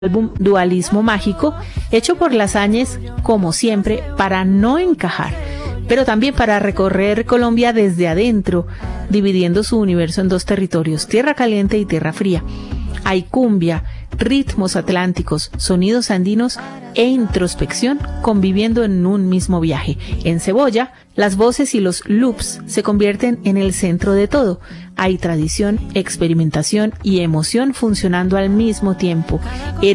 Álbum Dualismo Mágico, hecho por Las Áñez, como siempre, para no encajar, pero también para recorrer Colombia desde adentro, dividiendo su universo en dos territorios, Tierra Caliente y Tierra Fría. Hay cumbia, ritmos atlánticos, sonidos andinos e introspección conviviendo en un mismo viaje. En Cebolla, las voces y los loops se convierten en el centro de todo. Hay tradición, experimentación y emoción funcionando al mismo tiempo.